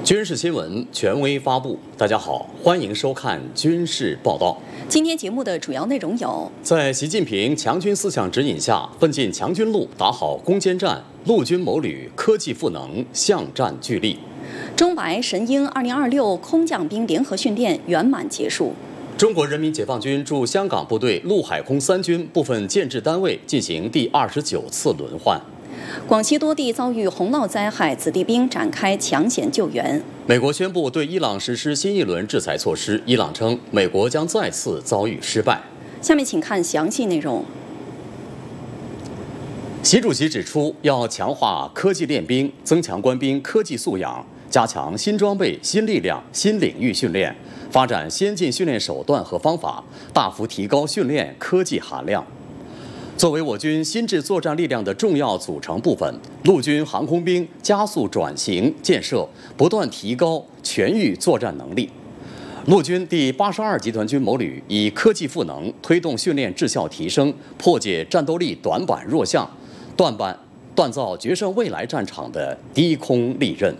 军事新闻权威发布。大家好，欢迎收看军事报道。 今天节目的主要内容有： 在习近平强军思想指引下，奋进强军路，打好攻坚战，陆军某旅科技赋能，巷战俱厉； 中白神鹰2026空降兵联合训练圆满结束； 中国人民解放军驻香港部队陆海空三军部分建制单位进行第29次轮换； 广西多地遭遇洪涝灾害，子弟兵展开抢险救援； 美国宣布对伊朗实施新一轮制裁措施，伊朗称美国将再次遭遇失败。 下面请看详细内容。 习主席指出，要强化科技练兵，增强官兵科技素养，加强新装备、新力量、新领域训练，发展先进训练手段和方法，大幅提高训练科技含量。作为我军新质作战力量的重要组成部分，陆军航空兵加速转型建设，不断提高全域作战能力。陆军第82集团军某旅以科技赋能，推动训练质效提升，破解战斗力短板弱项，锻造决胜未来战场的低空利刃。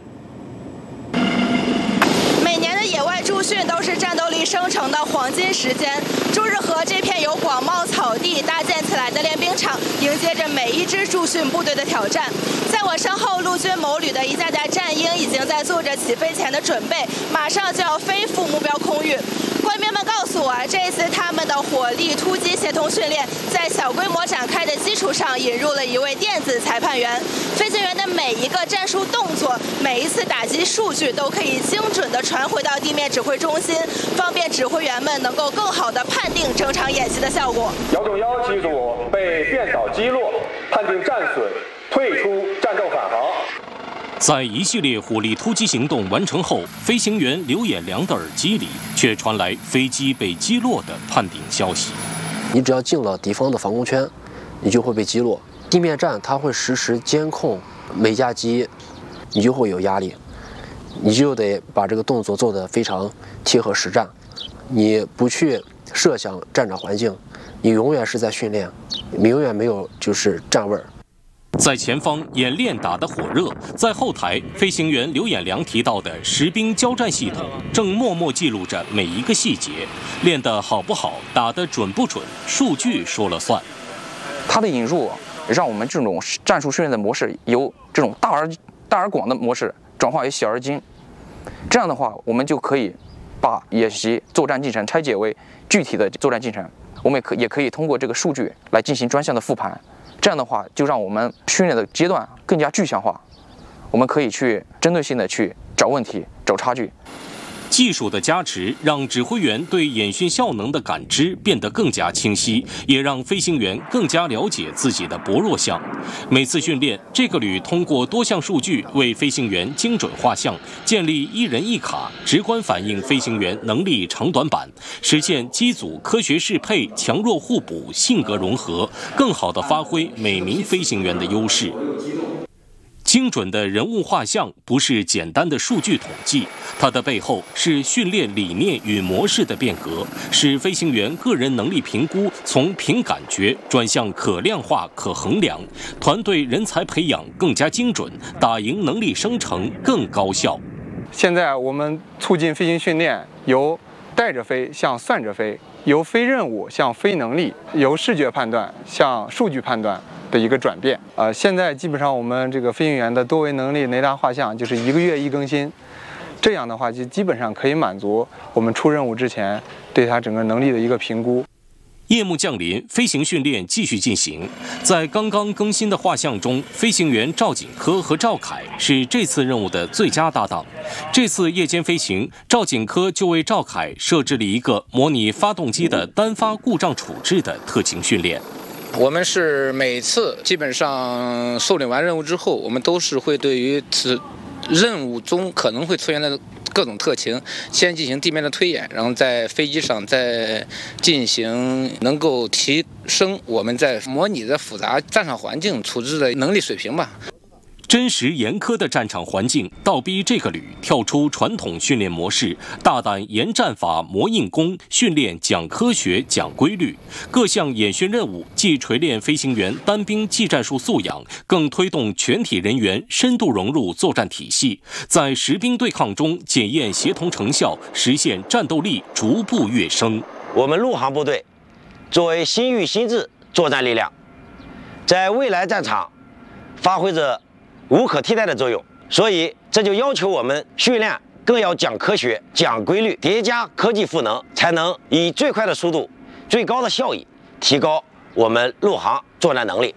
每年的野外驻训都是战斗力生成的黄金时间。朱日和这片由广袤草地搭建起来的练兵场，迎接着每一支驻训部队的挑战。在我身后，陆军某旅的一架架战鹰已经在做着起飞前的准备，马上就要飞赴目标空域。官兵们告诉我，这一次他们的火力突击协同训练，在小规模展开的基础上，引入了一位电子裁判员。飞行员的每一个战术动作，每一次打击数据，都可以精准地传回到地面指挥中心，方便指挥员们能够更好地判定整场演习的效果。 姚仲幺机组被电导击落，判定战损，退出战斗返航。 在一系列火力突击行动完成后，飞行员刘衍良的耳机里却传来飞机被击落的判定消息。 你只要进了敌方的防空圈，你就会被击落。地面战它会实时监控每架机，你就会有压力，你就得把这个动作做得非常贴合实战。你不去设想战场环境，你永远是在训练，你永远没有就是站位儿。 在前方演练打得火热，在后台飞行员刘衍良提到的实兵交战系统正默默记录着每一个细节，练得好不好，打得准不准，数据说了算。 它的引入让我们这种战术训练的模式由这种大而广的模式转化为小而精，这样的话我们就可以把演习作战进程拆解为具体的作战进程，我们也可以通过这个数据来进行专项的复盘。这样的话，就让我们训练的阶段更加具象化，我们可以去针对性的去找问题、找差距。 技术的加持让指挥员对演训效能的感知变得更加清晰，也让飞行员更加了解自己的薄弱项。每次训练，这个旅通过多项数据为飞行员精准画像，建立一人一卡，直观反映飞行员能力长短板，实现机组科学适配、强弱互补、性格融合，更好地发挥每名飞行员的优势。精准的人物画像不是简单的数据统计，它的背后是训练理念与模式的变革，使飞行员个人能力评估从凭感觉转向可量化、可衡量，团队人才培养更加精准，打赢能力生成更高效。 现在我们促进飞行训练由带着飞向算着飞，由非任务向非能力，由视觉判断向数据判断的一个转变。现在基本上我们这个飞行员的多维能力雷达画像就是1个月一更新，这样的话就基本上可以满足我们出任务之前对他整个能力的一个评估。 夜幕降临，飞行训练继续进行。在刚刚更新的画像中，飞行员赵锦科和赵凯是这次任务的最佳搭档。这次夜间飞行，赵锦科就为赵凯设置了一个模拟发动机的单发故障处置的特勤训练。 我们是每次基本上受领完任务之后，我们都是会对于此任务中可能会出现的各种特情，先进行地面的推演，然后在飞机上再进行能够提升我们在模拟的复杂战场环境处置的能力水平吧。 真实严苛的战场环境倒逼这个旅跳出传统训练模式，大胆严战法、磨硬功，训练讲科学、讲规律。各项演训任务既锤炼飞行员单兵技战术素养，更推动全体人员深度融入作战体系，在实兵对抗中检验协同成效，实现战斗力逐步跃升。 我们陆航部队作为新域新制作战力量，在未来战场发挥着无可替代的作用，所以这就要求我们训练更要讲科学、讲规律，叠加科技赋能，才能以最快的速度、最高的效益提高我们陆航作战能力。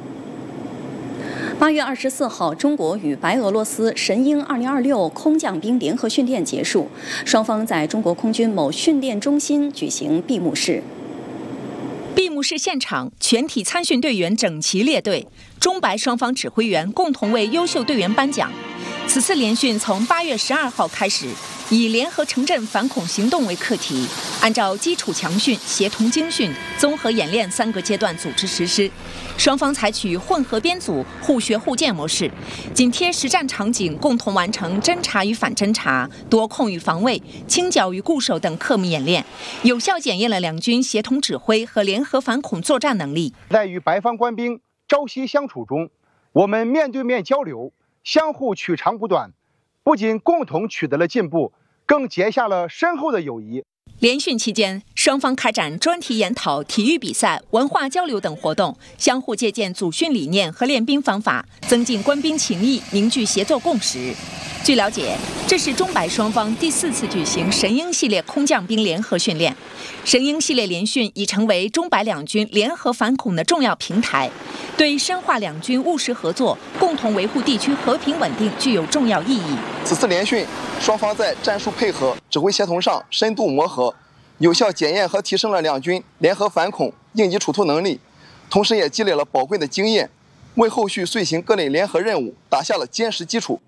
8月24号，中国与白俄罗斯神鹰2026空降兵联合训练结束，双方在中国空军某训练中心举行闭幕式。 闭幕式现场，全体参训队员整齐列队，中白双方指挥员共同为优秀队员颁奖。此次联训从8月12号开始，以联合城镇反恐行动为课题，按照基础强训、协同精训、综合演练3个阶段组织实施。双方采取混合编组、互学互鉴模式，紧贴实战场景，共同完成侦察与反侦察、夺控与防卫、清剿与固守等科目演练，有效检验了两军协同指挥和联合反恐作战能力。 在与白方官兵朝夕相处中，我们面对面交流，相互取长补短，不仅共同取得了进步，更结下了深厚的友谊。 联训期间，双方开展专题研讨、体育比赛、文化交流等活动，相互借鉴组训理念和练兵方法，增进官兵情谊，凝聚协作共识。据了解，这是中白双方第4次举行神鹰系列空降兵联合训练。神鹰系列联训已成为中白两军联合反恐的重要平台，对深化两军务实合作、共同维护地区和平稳定具有重要意义。 此次联训，双方在战术配合、指挥协同上深度磨合，有效检验和提升了两军联合反恐、应急处突能力，同时也积累了宝贵的经验，为后续遂行各类联合任务打下了坚实基础。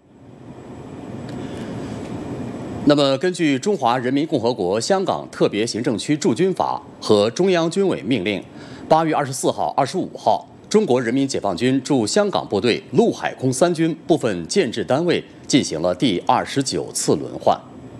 那么，根据《中华人民共和国香港特别行政区驻军法》和中央军委命令，8月24号、25号，中国人民解放军驻香港部队陆海空3军部分建制单位进行了第29次轮换。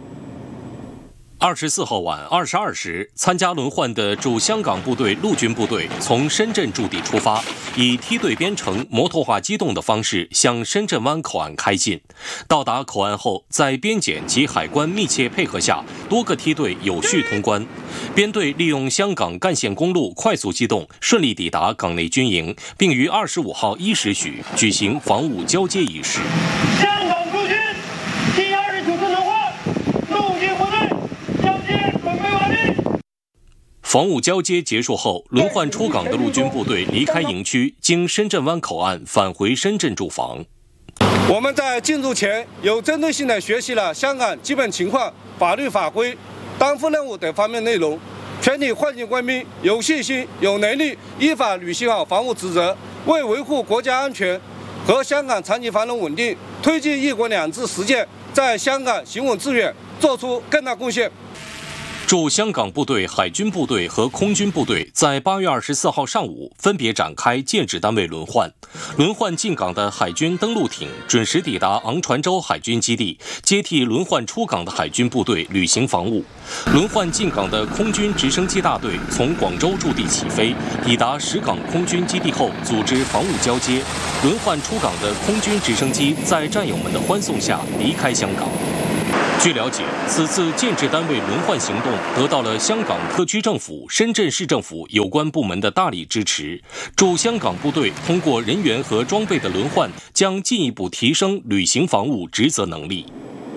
24号晚22时，参加轮换的驻香港部队陆军部队从深圳驻地出发，以梯队编成、摩托化机动的方式向深圳湾口岸开进。到达口岸后，在边检及海关密切配合下，多个梯队有序通关。编队利用香港干线公路快速机动，顺利抵达港内军营，并于25号1时许举行防务交接仪式。 香港驻军第29次轮换，陆军部队交接准备完毕。 防务交接结束后，轮换出港的陆军部队离开营区，经深圳湾口岸返回深圳驻防。 我们在进入前有针对性地学习了香港基本情况、法律法规、担负任务等方面内容。全体换进官兵有信心、有能力依法履行好防务职责，为维护国家安全和香港长期繁荣稳定、推进“一国两制”实践在香港行稳致远做出更大贡献。 驻香港部队、海军部队和空军部队在8月24号上午分别展开建制单位轮换。轮换进港的海军登陆艇准时抵达昂船洲海军基地，接替轮换出港的海军部队履行防务。轮换进港的空军直升机大队从广州驻地起飞，抵达石港空军基地后组织防务交接。轮换出港的空军直升机在战友们的欢送下离开香港。据了解，此次建制单位轮换行动得到了香港特区政府、深圳市政府有关部门的大力支持。驻香港部队通过人员和装备的轮换，将进一步提升履行防务职责能力。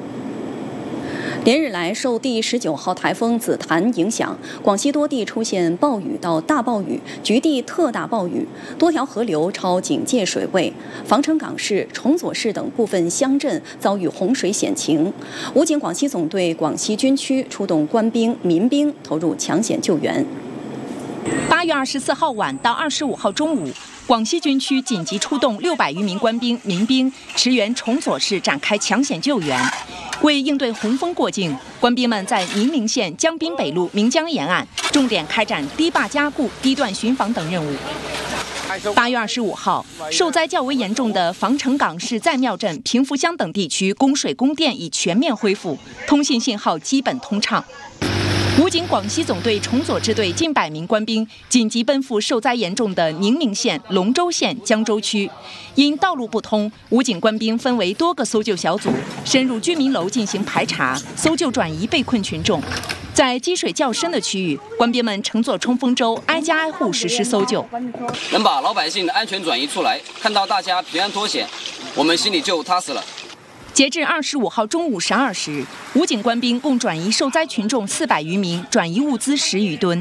连日来，受第19号台风紫檀影响，广西多地出现暴雨到大暴雨，局地特大暴雨，多条河流超警戒水位，防城港市、崇左市等部分乡镇遭遇洪水险情。武警广西总队广西军区出动官兵、民兵投入抢险救援。 8月24号晚到25号中午，广西军区紧急出动600余名官兵、民兵驰援崇左市展开抢险救援。为应对洪峰过境，官兵们在宁陵县江滨北路岷江沿岸重点开展堤坝加固、堤段巡防等任务。 8月25号，受灾较为严重的防城港市在庙镇、平福乡等地区供水供电已全面恢复，通信信号基本通畅。武警广西总队重左支队近100名官兵紧急奔赴受灾严重的宁明县、龙州县江州区，因道路不通，武警官兵分为多个搜救小组，深入居民楼进行排查、搜救转移被困群众。在积水较深的区域，官兵们乘坐冲锋舟挨家挨户实施搜救， 能把老百姓的安全转移出来，看到大家平安脱险，我们心里就踏实了。 截至25号中午12时，武警官兵共转移受灾群众400余名，转移物资10余吨。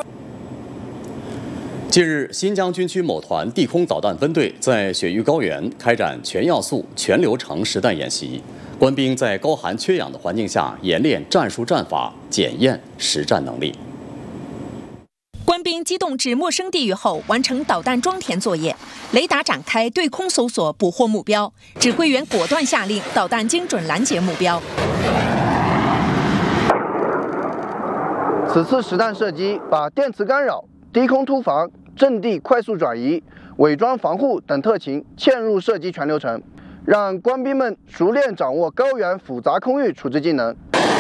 近日，新疆军区某团地空导弹分队在雪域高原开展全要素、全流程实弹演习，官兵在高寒缺氧的环境下演练战术战法，检验实战能力。 官兵机动至陌生地域后，完成导弹装填作业，雷达展开对空搜索，捕获目标。指挥员果断下令，导弹精准拦截目标。 此次实弹射击把电磁干扰、低空突防、阵地快速转移、伪装防护等特勤嵌入射击全流程，让官兵们熟练掌握高原复杂空域处置技能。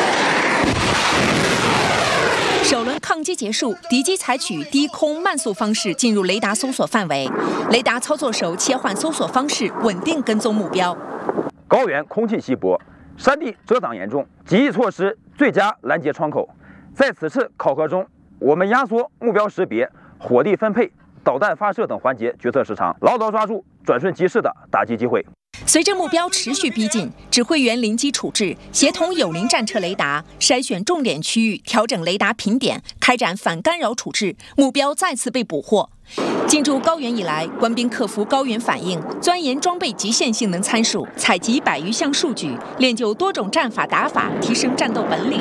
首轮抗击结束，敌机采取低空慢速方式进入雷达搜索范围，雷达操作手切换搜索方式，稳定跟踪目标。 高原空气稀薄，山地遮挡严重，极易错失最佳拦截窗口。在此次考核中，我们压缩目标识别、火力分配、导弹发射等环节决策时长，牢牢抓住转瞬即逝的打击机会。 随着目标持续逼近，指挥员临机处置，协同友邻战车雷达筛选重点区域，调整雷达频点，开展反干扰处置，目标再次被捕获。进驻高原以来，官兵克服高原反应，钻研装备极限性能参数，采集100余项数据，练就多种战法打法，提升战斗本领。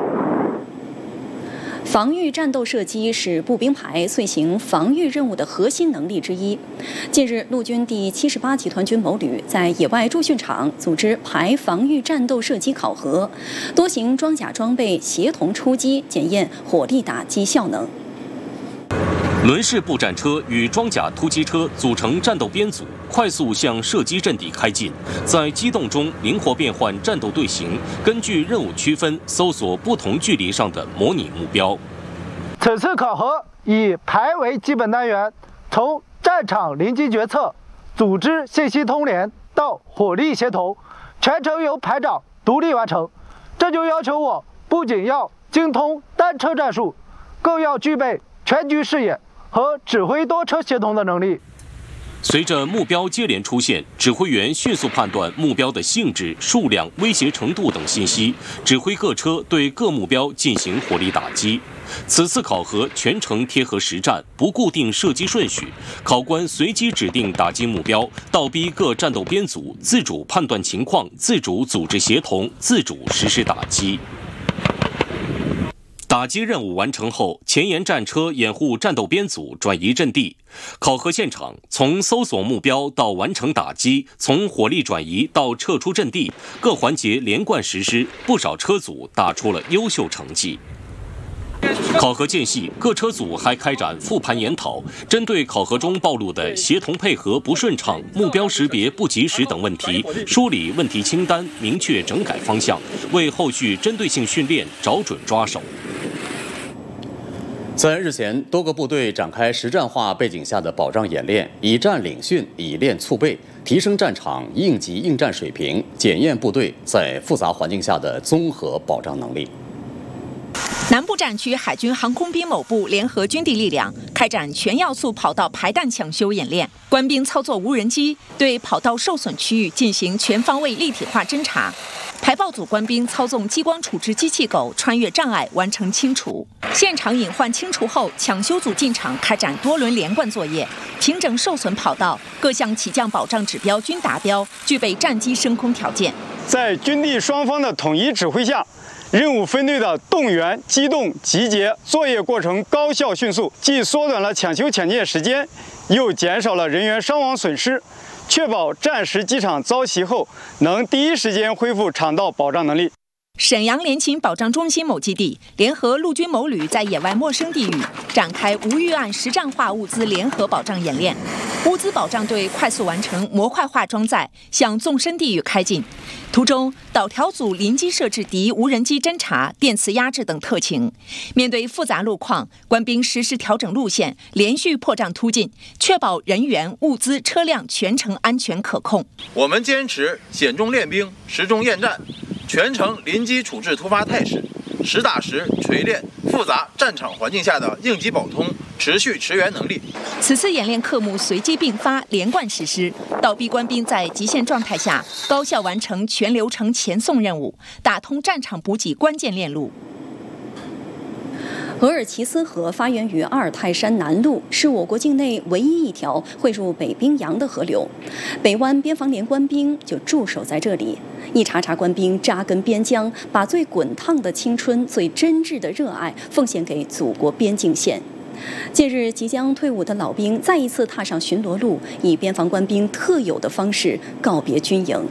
防御战斗射击是步兵排遂行防御任务的核心能力之一。近日，陆军第78集团军某旅在野外驻训场组织排防御战斗射击考核，多型装甲装备协同出击，检验火力打击效能。 轮式步战车与装甲突击车组成战斗编组，快速向射击阵地开进，在机动中灵活变换战斗队形，根据任务区分搜索不同距离上的模拟目标。 此次考核以排为基本单元，从战场临机决策、组织信息通联到火力协同，全程由排长独立完成。这就要求我不仅要精通单车战术，更要具备全局视野和指挥多车协同的能力。 随着目标接连出现，指挥员迅速判断目标的性质、数量、威胁程度等信息，指挥各车对各目标进行火力打击。此次考核全程贴合实战，不固定射击顺序，考官随机指定打击目标，倒逼各战斗编组自主判断情况、自主组织协同、自主实施打击。打击任务完成后，前沿战车掩护战斗编组转移阵地。考核现场从搜索目标到完成打击，从火力转移到撤出阵地，各环节连贯实施，不少车组打出了优秀成绩。考核间隙，各车组还开展复盘研讨，针对考核中暴露的协同配合不顺畅、目标识别不及时等问题，梳理问题清单，明确整改方向，为后续针对性训练找准抓手。 在日前，多个部队展开实战化背景下的保障演练，以战领训，以练促备，提升战场应急应战水平，检验部队在复杂环境下的综合保障能力。 南部战区海军航空兵某部联合军地力量开展全要素跑道排弹抢修演练，官兵操作无人机对跑道受损区域进行全方位立体化侦查。排爆组官兵操纵激光处置机器狗穿越障碍完成清除。现场隐患清除后，抢修组进场开展多轮连贯作业，平整受损跑道，各项起降保障指标均达标，具备战机升空条件。 在军地双方的统一指挥下，任务分队的动员、机动、集结作业过程高效迅速，既缩短了抢修抢建时间，又减少了人员伤亡损失，确保战时机场遭袭后能第一时间恢复场道保障能力。 沈阳联勤保障中心某基地联合陆军某旅在野外陌生地域展开无预案实战化物资联合保障演练。物资保障队快速完成模块化装载，向纵深地域开进。途中，导调组临机设置敌无人机侦察、电磁压制等特勤。面对复杂路况，官兵实时调整路线，连续破障突进，确保人员、物资、车辆全程安全可控。 我们坚持险中练兵，实中验战，全程临机处置突发态势，实打实锤炼复杂战场环境下的应急保通、持续驰援能力。 此次演练科目随机并发，连贯实施，倒逼官兵在极限状态下高效完成全流程前送任务，打通战场补给关键链路。 额尔齐斯河发源于阿尔泰山南麓，是我国境内唯一一条汇入北冰洋的河流。北湾边防连官兵就驻守在这里，一茬茬官兵扎根边疆，把最滚烫的青春、最真挚的热爱奉献给祖国边境线。近日，即将退伍的老兵再一次踏上巡逻路，以边防官兵特有的方式告别军营。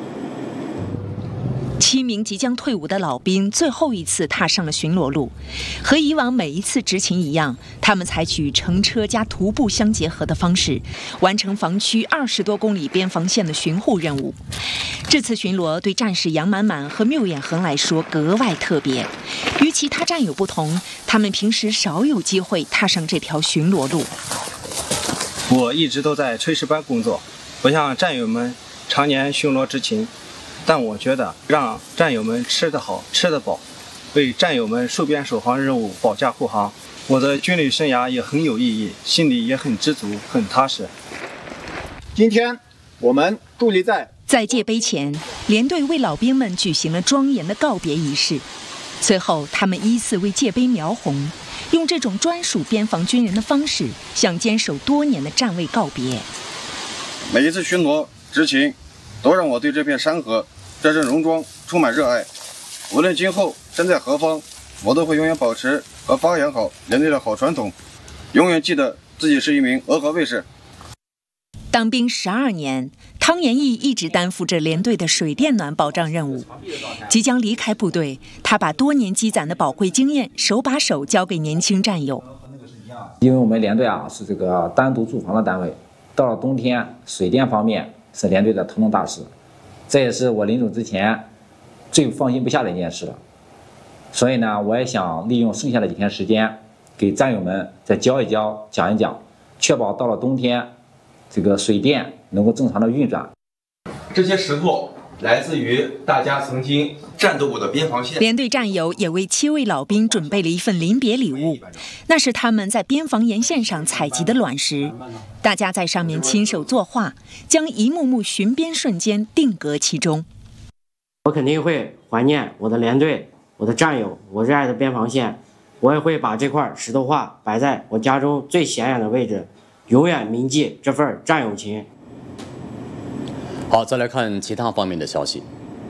7名即将退伍的老兵最后一次踏上了巡逻路，和以往每一次执勤一样，他们采取乘车加徒步相结合的方式，完成防区20多公里边防线的巡护任务。这次巡逻对战士杨满满和缪远恒来说格外特别，与其他战友不同，他们平时少有机会踏上这条巡逻路。 我一直都在炊事班工作，不像战友们常年巡逻执勤。但我觉得让战友们吃得好、吃得饱，为战友们戍边守航任务保驾护航，我的军旅生涯也很有意义，心里也很知足、很踏实。 今天我们伫立在界碑前，连队为老兵们举行了庄严的告别仪式。随后，他们依次为界碑描红，用这种专属边防军人的方式，向坚守多年的战卫告别。 每一次巡逻执勤，都让我对这片山河、这阵戎装充满热爱。无论今后身在何方，我都会永远保持和发扬好连队的好传统，永远记得自己是一名俄河卫士。 当兵12年，汤延义一直担负着连队的水电暖保障任务。即将离开部队，他把多年积攒的宝贵经验手把手教给年轻战友。 因为我们连队是这个单独驻防的单位，到了冬天，水电方面是连队的头等大事，这也是我临走之前最放心不下的一件事。所以呢，我也想利用剩下的几天时间，给战友们再教一教、讲一讲，确保到了冬天，这个水电能够正常的运转。 这些石头来自于大家曾经战斗过的边防线。 连队战友也为7位老兵准备了一份临别礼物，那是他们在边防沿线上采集的卵石。大家在上面亲手作画，将一幕幕巡边瞬间定格其中。 我肯定会怀念我的连队、我的战友、我热爱的边防线。我也会把这块石头画摆在我家中最显眼的位置，永远铭记这份战友情。 好，再来看其他方面的消息。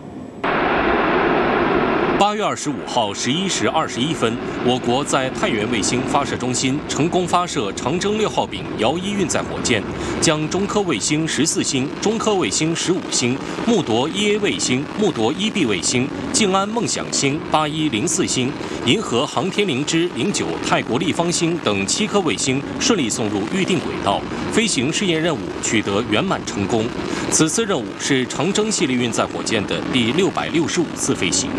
8月25号11时21分，我国在太原卫星发射中心成功发射长征6号丙遥1运载火箭，将中科卫星14星、中科卫星15星、木铎 1A 卫星、木铎 1B 卫星、静安梦想星、8104星、银河航天灵芝09泰国立方星等7颗卫星顺利送入预定轨道，飞行试验任务取得圆满成功。此次任务是长征系列运载火箭的第665次飞行。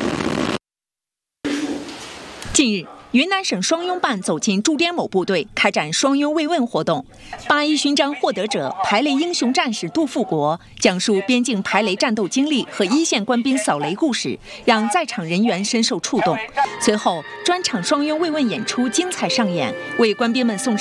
近日，云南省双拥办走进驻滇某部队，开展双拥慰问活动。81勋章获得者排雷英雄战士杜富国讲述边境排雷战斗经历和一线官兵扫雷故事，让在场人员深受触动。随后，专场双拥慰问演出精彩上演，为官兵们送上